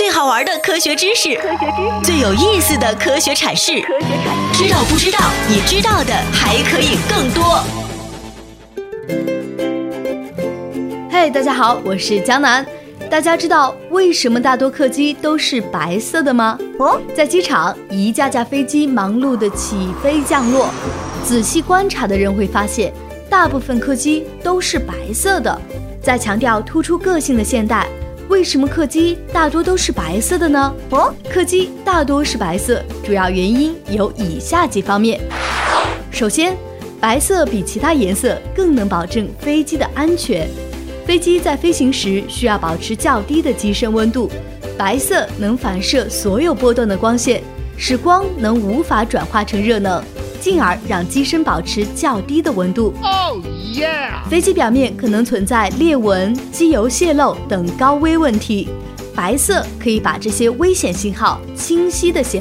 最好玩的科学知识，最有意思的科学阐释，知道不知道？你知道的还可以更多。 嘿，大家好，我是江南。大家知道为什么大多客机都是白色的吗？在机场，一架架飞机忙碌地起飞降落，仔细观察的人会发现，大部分客机都是白色的。在强调突出个性的现代，为什么客机大多都是白色的呢？客机大多是白色，主要原因有以下几方面。首先，白色比其他颜色更能保证飞机的安全。飞机在飞行时需要保持较低的机身温度，白色能反射所有波动的光线，使光能无法转化成热能，进而让机身保持较低的温度。飞机表面可能存在裂纹、机油泄漏等高危问题，白色可以把这些危险信号清晰地显